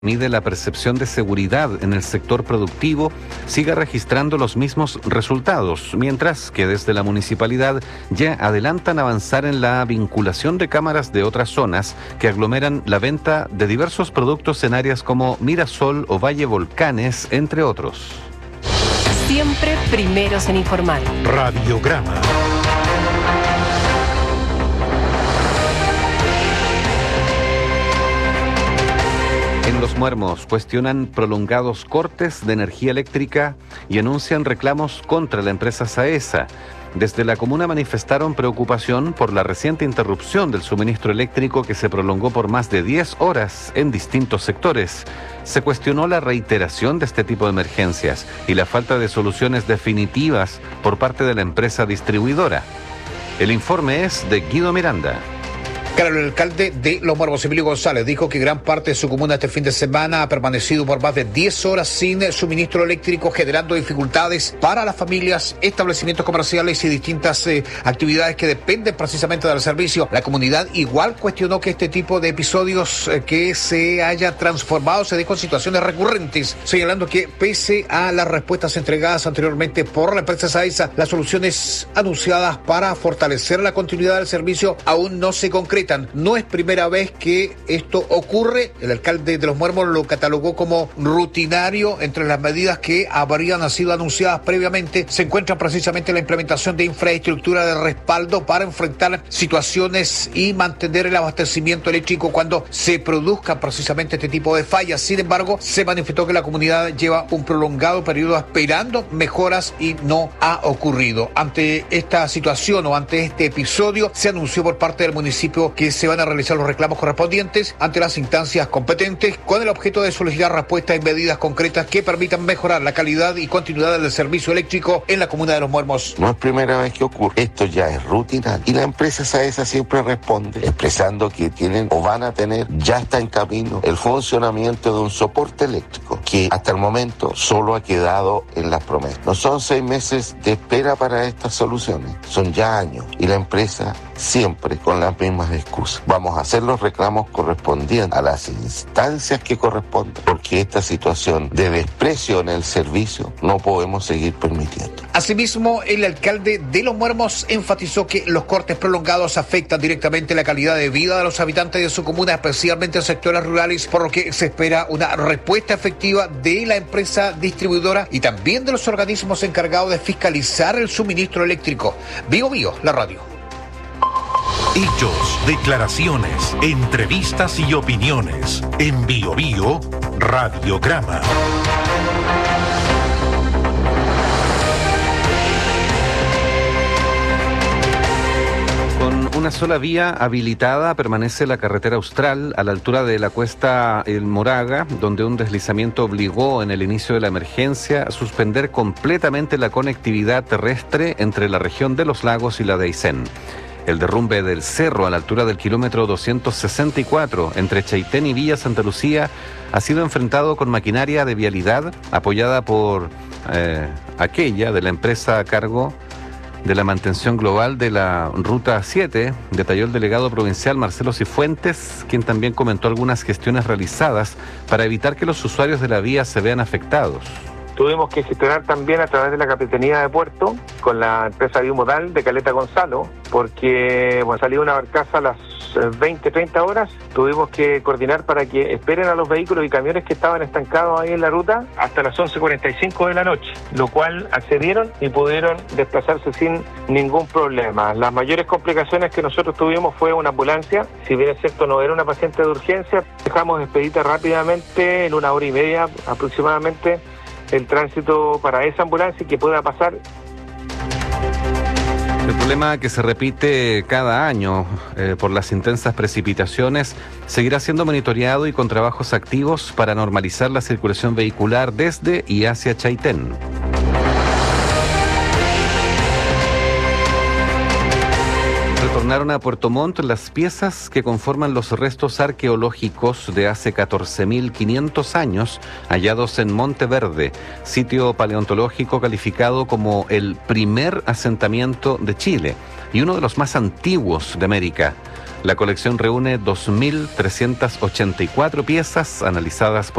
mide la percepción de seguridad en el sector productivo, siga registrando los mismos resultados, mientras que desde la municipalidad ya adelantan avanzar en la vinculación de cámaras de otras zonas que aglomeran la venta de diversos productos en áreas como Mirasol o Valle Volcanes, entre otros. Siempre primeros en informar. Radiograma. En Los Muermos cuestionan prolongados cortes de energía eléctrica y anuncian reclamos contra la empresa Saesa. Desde la comuna manifestaron preocupación por la reciente interrupción del suministro eléctrico que se prolongó por más de 10 horas en distintos sectores. Se cuestionó la reiteración de este tipo de emergencias y la falta de soluciones definitivas por parte de la empresa distribuidora. El informe es de Guido Miranda. Claro, el alcalde de Los Muermos, Emilio González, dijo que gran parte de su comuna este fin de semana ha permanecido por más de 10 horas sin suministro eléctrico, generando dificultades para las familias, establecimientos comerciales y distintas actividades que dependen precisamente del servicio. La comunidad igual cuestionó que este tipo de episodios que se haya transformado se dejó en situaciones recurrentes, señalando que pese a las respuestas entregadas anteriormente por la empresa Saesa, las soluciones anunciadas para fortalecer la continuidad del servicio aún no se concretan. No es primera vez que esto ocurre. El alcalde de Los Muermos lo catalogó como rutinario. Entre las medidas que habrían sido anunciadas previamente se encuentra precisamente la implementación de infraestructura de respaldo para enfrentar situaciones y mantener el abastecimiento eléctrico cuando se produzca precisamente este tipo de fallas. Sin embargo, se manifestó que la comunidad lleva un prolongado periodo esperando mejoras y no ha ocurrido. Ante esta situación o ante este episodio, se anunció por parte del municipio que se van a realizar los reclamos correspondientes ante las instancias competentes con el objeto de solicitar respuestas y medidas concretas que permitan mejorar la calidad y continuidad del servicio eléctrico en la comuna de Los Muermos. No es primera vez que ocurre, esto ya es rutinario y la empresa Saesa siempre responde expresando que tienen o van a tener, ya está en camino el funcionamiento de un soporte eléctrico que hasta el momento solo ha quedado en las promesas. No son 6 meses de espera para estas soluciones, son ya años y la empresa siempre con las mismas excusas. Vamos a hacer los reclamos correspondientes a las instancias que corresponden, porque esta situación de desprecio en el servicio no podemos seguir permitiendo. Asimismo, el alcalde de Los Muermos enfatizó que los cortes prolongados afectan directamente la calidad de vida de los habitantes de su comuna, especialmente en sectores rurales, por lo que se espera una respuesta efectiva de la empresa distribuidora y también de los organismos encargados de fiscalizar el suministro eléctrico. Bio, la radio. Hechos, declaraciones, entrevistas y opiniones. En Bio Radiograma. Con una sola vía habilitada permanece la carretera austral a la altura de la cuesta El Moraga, donde un deslizamiento obligó en el inicio de la emergencia a suspender completamente la conectividad terrestre entre la región de Los Lagos y la de Aysén. El derrumbe del cerro a la altura del kilómetro 264 entre Chaitén y Villa Santa Lucía ha sido enfrentado con maquinaria de vialidad apoyada por aquella de la empresa a cargo de la mantención global de la Ruta 7, detalló el delegado provincial Marcelo Cifuentes, quien también comentó algunas gestiones realizadas para evitar que los usuarios de la vía se vean afectados. Tuvimos que gestionar también a través de la Capitanía de Puerto con la empresa Biomodal de Caleta Gonzalo, porque salió una barcaza a las 20-30 horas. Tuvimos que coordinar para que esperen a los vehículos y camiones que estaban estancados ahí en la ruta hasta las 11:45 de la noche, lo cual accedieron y pudieron desplazarse sin ningún problema. Las mayores complicaciones que nosotros tuvimos fue una ambulancia. Si bien es cierto, no era una paciente de urgencia, dejamos expedita rápidamente, en 1 hora y media aproximadamente, el tránsito para esa ambulancia y que pueda pasar. El problema que se repite cada año por las intensas precipitaciones seguirá siendo monitoreado y con trabajos activos para normalizar la circulación vehicular desde y hacia Chaitén. Retornaron a Puerto Montt las piezas que conforman los restos arqueológicos de hace 14.500 años hallados en Monteverde, sitio paleontológico calificado como el primer asentamiento de Chile y uno de los más antiguos de América. La colección reúne 2.384 piezas analizadas por